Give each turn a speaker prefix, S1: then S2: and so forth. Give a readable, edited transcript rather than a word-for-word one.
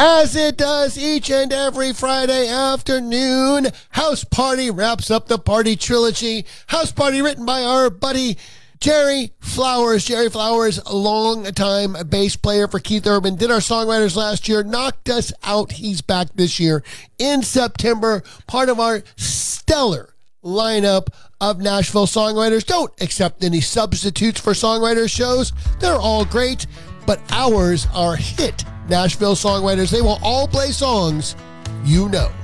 S1: As it does each and every Friday afternoon, House Party wraps up the Party trilogy. House Party written by our buddy Jerry Flowers. Jerry Flowers, a long-time bass player for Keith Urban, did our songwriters last year, knocked us out. He's back this year in September, part of our stellar lineup of Nashville songwriters. Don't accept any substitutes for songwriters shows. They're all great, but ours are hit Nashville songwriters. They will all play songs you know.